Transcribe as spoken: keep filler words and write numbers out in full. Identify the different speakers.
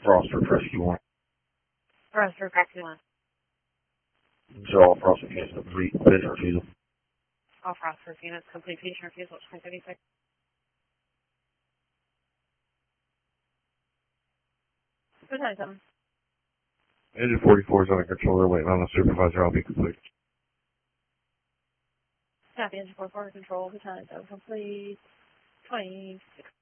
Speaker 1: Froster, Rescue one.
Speaker 2: Froster, Rescue one.
Speaker 1: So all Froster units complete vision refusal.
Speaker 2: All Froster units complete vision refusal at twenty thirty-six. two ninety-seven.
Speaker 1: Engine forty-four is under control. They're waiting on the supervisor. I'll be complete.
Speaker 2: Copy, engine forty-four control. two ninety-seven complete. twenty-six.